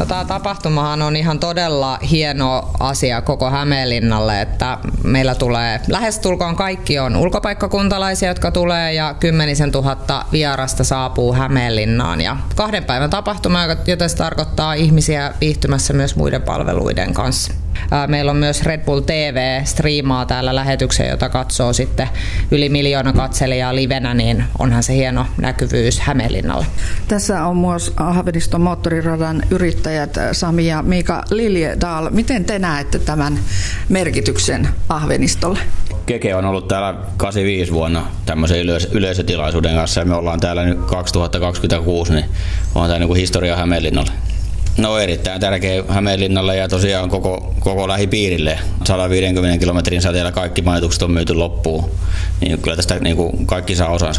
No, tämä tapahtumahan on ihan todella hieno asia koko Hämeenlinnalle, että meillä tulee lähestulkoon kaikki on ulkopaikkakuntalaisia, jotka tulee ja 10 000 vierasta saapuu Hämeenlinnaan. Ja 2 päivän tapahtuma, jota se tarkoittaa ihmisiä viihtymässä myös muiden palveluiden kanssa. Meillä on myös Red Bull TV striimaa täällä lähetyksen, jota katsoo sitten yli 1 miljoona katselijaa livenä, niin onhan se hieno näkyvyys Hämeenlinnalle. Tässä on myös Ahveniston moottoriradan yrittäjät Sami ja Miika Liljedahl. Miten te näette tämän merkityksen Ahvenistolle? Keke on ollut täällä 85 vuonna tämmöisen yleisötilaisuuden kanssa ja me ollaan täällä nyt 2026, niin on tämä niin historia Hämeenlinnalle. No, erittäin tärkeä Hämeenlinnalle ja tosiaan koko lähipiirille. 150 kilometrin säteellä kaikki majoitukset on myyty loppuun, niin kyllä tästä niin kuin kaikki saa osansa.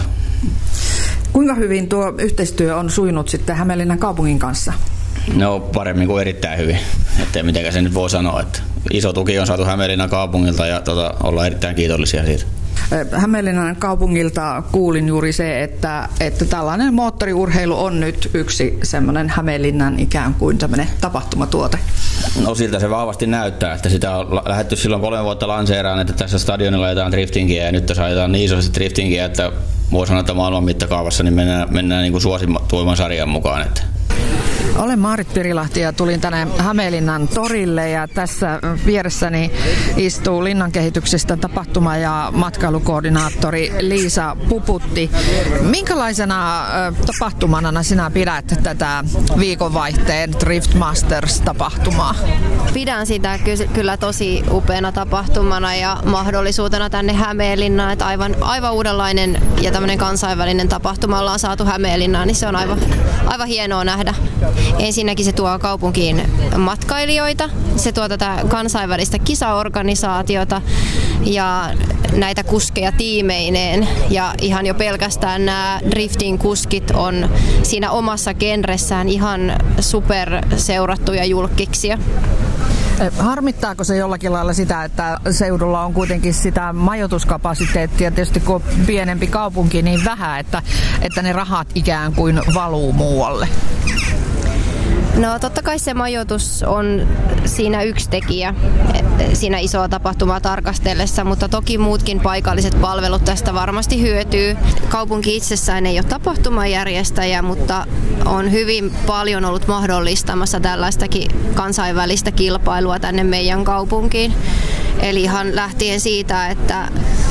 Kuinka hyvin tuo yhteistyö on sujunut sitten Hämeenlinnan kaupungin kanssa? No, paremmin kuin erittäin hyvin, ettei mitenkään se nyt voi sanoa. Että iso tuki on saatu Hämeenlinnan kaupungilta ja ollaan erittäin kiitollisia siitä. Hämeenlinnan kaupungilta kuulin juuri se, että tällainen moottoriurheilu on nyt yksi semmoinen Hämeenlinnan ikään kuin tämmöinen tapahtumatuote. No, siltä se vahvasti näyttää, että sitä on lähdetty silloin 3 vuotta lanseeraan, että tässä stadionilla ajetaan driftingiä ja nyt tässä ajetaan niin isosti driftingiä, että voi sanoa, että maailman mittakaavassa niin mennään niin kuin suosituimman sarjan mukaan. Että. Olen Maarit Pirilahti ja tulin tänne Hämeenlinnan torille ja tässä vieressäni istuu linnan kehityksestä tapahtuma- ja matkailukoordinaattori Liisa Puputti. Minkälaisena tapahtumana sinä pidät tätä viikonvaihteen Drift Masters-tapahtumaa? Pidän sitä kyllä tosi upeana tapahtumana ja mahdollisuutena tänne Hämeenlinnaan, että aivan uudenlainen ja tämmöinen kansainvälinen tapahtuma ollaan saatu Hämeenlinnaan, niin se on aivan hienoa nähdä. Ensinnäkin se tuo kaupunkiin matkailijoita, se tuo tätä kansainvälistä kisaorganisaatiota ja näitä kuskeja tiimeineen. Ja ihan jo pelkästään nämä drifting kuskit on siinä omassa genressään ihan super seurattuja julkkiksia. Harmittaako se jollakin lailla sitä, että seudulla on kuitenkin sitä majoituskapasiteettia, tietysti kun on pienempi kaupunki niin vähän, että ne rahat ikään kuin valuu muualle? No, totta kai se majoitus on siinä yksi tekijä siinä isoa tapahtumaa tarkastellessa, mutta toki muutkin paikalliset palvelut tästä varmasti hyötyy. Kaupunki itsessään ei ole tapahtumajärjestäjä, mutta on hyvin paljon ollut mahdollistamassa tällaistakin kansainvälistä kilpailua tänne meidän kaupunkiin. Eli ihan lähtien siitä, että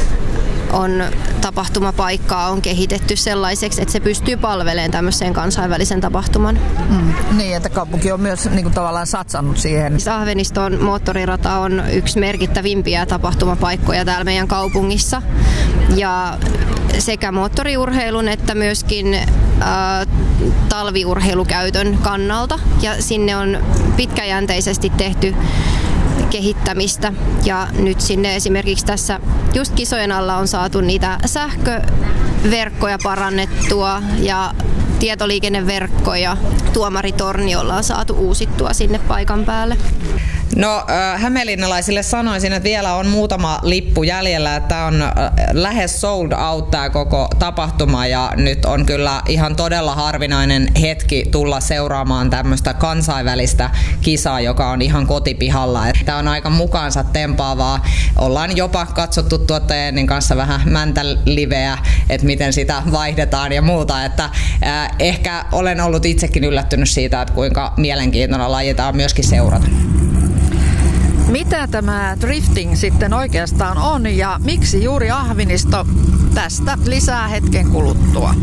tapahtumapaikkaa on kehitetty sellaiseksi, että se pystyy palvelemaan tämmöisen kansainvälisen tapahtuman. Niin, että kaupunki on myös niin kuin tavallaan satsannut siihen. Ahveniston moottorirata on yksi merkittävimpiä tapahtumapaikkoja täällä meidän kaupungissa. Ja sekä moottoriurheilun että myöskin talviurheilukäytön kannalta. Ja sinne on pitkäjänteisesti tehty kehittämistä ja nyt sinne esimerkiksi tässä just kisojen alla on saatu niitä sähköverkkoja parannettua ja tietoliikenneverkkoja tuomaritorniolla on saatu uusittua sinne paikan päälle. No, hämeenlinnalaisille sanoisin, että vielä on muutama lippu jäljellä, että tämä on lähes sold out tämä koko tapahtuma ja nyt on kyllä ihan todella harvinainen hetki tulla seuraamaan tämmöistä kansainvälistä kisaa, joka on ihan kotipihalla. Tämä on aika mukaansa tempaavaa. Ollaan jopa katsottu tuottajien kanssa vähän mäntäliveä, että miten sitä vaihdetaan ja muuta, että ehkä olen ollut itsekin yllättynyt siitä, että kuinka mielenkiintoinen lajia on myöskin seurata. Mitä tämä drifting sitten oikeastaan on ja miksi juuri Ahvenisto? Tästä lisää hetken kuluttua.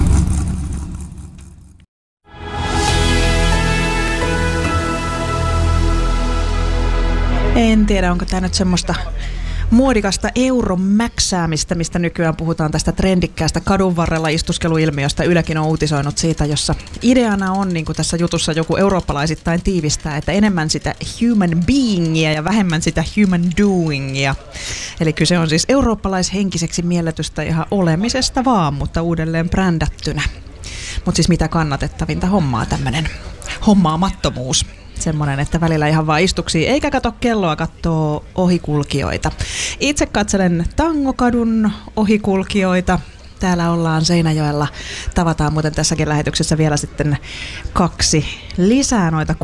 En tiedä, onko tämä nyt semmoista muodikasta euromäksäämistä, mistä nykyään puhutaan tästä trendikkäästä kadun varrella istuskeluilmiöstä. Ylekin on uutisoinut siitä, jossa ideana on, niin kuin tässä jutussa joku eurooppalaisittain tiivistää, että enemmän sitä human beingia ja vähemmän sitä human doingia. Eli kyse on siis eurooppalaishenkiseksi mielletystä ihan olemisesta vaan, mutta uudelleen brändättynä. Mutta siis mitä kannatettavinta hommaa tämmöinen hommaamattomuus. Semmoinen, että välillä ihan vaan istuksii, eikä kato kelloa, katsoo ohikulkijoita. Itse katselen Tangokadun ohikulkijoita. Täällä ollaan Seinäjoella. Tavataan muuten tässäkin lähetyksessä vielä sitten 2 lisää noita